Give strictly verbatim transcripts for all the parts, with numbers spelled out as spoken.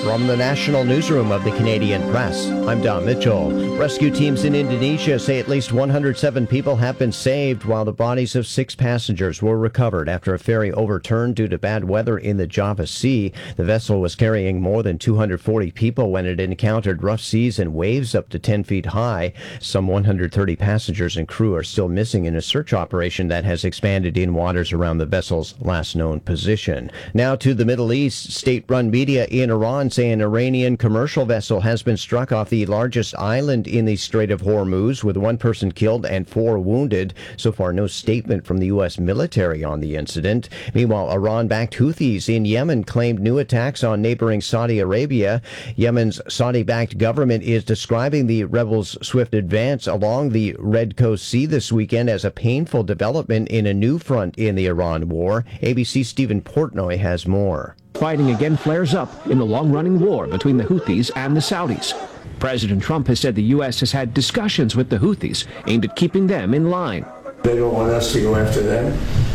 From the National Newsroom of the Canadian Press, I'm Don Mitchell. Rescue teams in Indonesia say at least one hundred seven people have been saved while the bodies of six passengers were recovered after a ferry overturned due to bad weather in the Java Sea. The vessel was carrying more than two hundred forty people when it encountered rough seas and waves up to ten feet high. Some one hundred thirty passengers and crew are still missing in a search operation that has expanded in waters around the vessel's last known position. Now to the Middle East. State-run media in Iran say an Iranian commercial vessel has been struck off the largest island in the Strait of Hormuz, with one person killed and four wounded. So far, no statement from the U S military on the incident. Meanwhile, Iran-backed Houthis in Yemen claimed new attacks on neighboring Saudi Arabia. Yemen's Saudi-backed government is describing the rebels' swift advance along the Red Coast Sea this weekend as a painful development in a new front in the Iran war. A B C's Stephen Portnoy has more. Fighting again flares up in the long-running war between the Houthis and the Saudis. President Trump has said the U S has had discussions with the Houthis aimed at keeping them in line. They don't want us to go after them,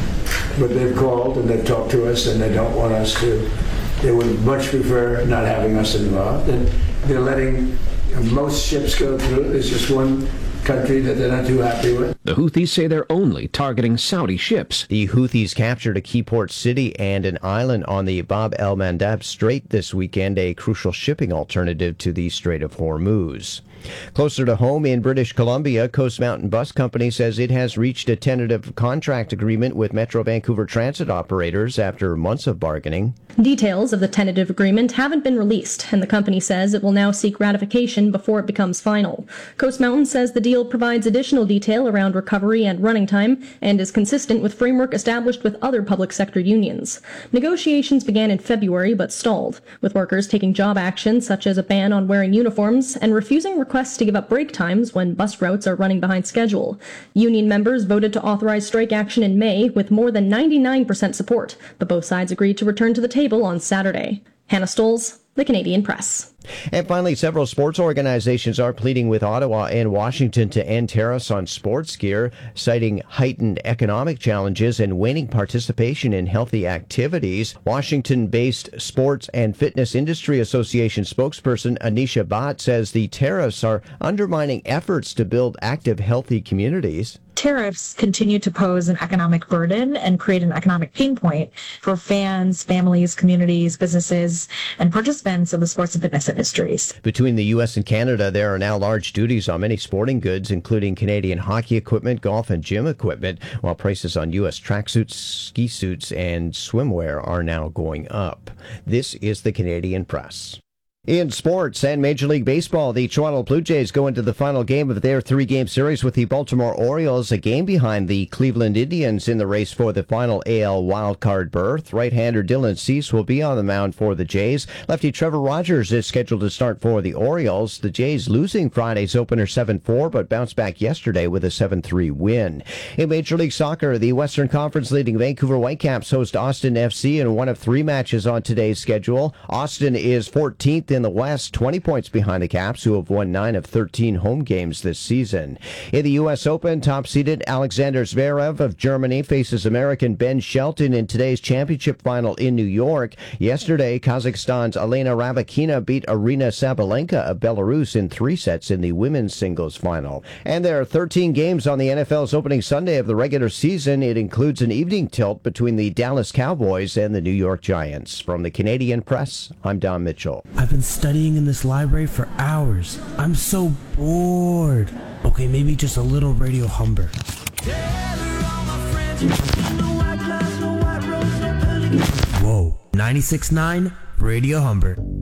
but they've called and they've talked to us and they don't want us to. They would much prefer not having us involved, and they're letting most ships go through. There's just one country that they're not too happy with. The Houthis say they're only targeting Saudi ships. The Houthis captured a key port city and an island on the Bab el-Mandab Strait this weekend, a crucial shipping alternative to the Strait of Hormuz. Closer to home in British Columbia, Coast Mountain Bus Company says it has reached a tentative contract agreement with Metro Vancouver Transit operators after months of bargaining. Details of the tentative agreement haven't been released, and the company says it will now seek ratification before it becomes final. Coast Mountain says the deal provides additional detail around recovery and running time and is consistent with framework established with other public sector unions. Negotiations began in February but stalled, with workers taking job action such as a ban on wearing uniforms and refusing requests to give up break times when bus routes are running behind schedule. Union members voted to authorize strike action in May with more than ninety-nine percent support, but both sides agreed to return to the table on Saturday. Hannah Stolz, The Canadian Press. And finally, several sports organizations are pleading with Ottawa and Washington to end tariffs on sports gear, citing heightened economic challenges and waning participation in healthy activities. Washington-based Sports and Fitness Industry Association spokesperson Anisha Bhatt says the tariffs are undermining efforts to build active, healthy communities. Tariffs continue to pose an economic burden and create an economic pain point for fans, families, communities, businesses, and participants of the sports and fitness industries. Between the U S and Canada, there are now large duties on many sporting goods, including Canadian hockey equipment, golf and gym equipment, while prices on U S tracksuits, ski suits, and swimwear are now going up. This is the Canadian Press. In sports and Major League Baseball, the Toronto Blue Jays go into the final game of their three-game series with the Baltimore Orioles, a game behind the Cleveland Indians in the race for the final A L wildcard berth. Right-hander Dylan Cease will be on the mound for the Jays. Lefty Trevor Rogers is scheduled to start for the Orioles. The Jays losing Friday's opener seven four, but bounced back yesterday with a seven three win. In Major League Soccer, the Western Conference leading Vancouver Whitecaps host Austin F C in one of three matches on today's schedule. Austin is fourteenth in the West, twenty points behind the Caps, who have won nine of thirteen home games this season. In the U S Open, top-seeded Alexander Zverev of Germany faces American Ben Shelton in today's championship final in New York. Yesterday, Kazakhstan's Elena Rybakina beat Arina Sabalenka of Belarus in three sets in the women's singles final. And there are thirteen games on the N F L's opening Sunday of the regular season. It includes an evening tilt between the Dallas Cowboys and the New York Giants. From the Canadian Press, I'm Don Mitchell. I've been studying in this library for hours. I'm so bored. Okay, maybe just a little Radio Humber. Whoa, ninety-six point nine Radio Humber.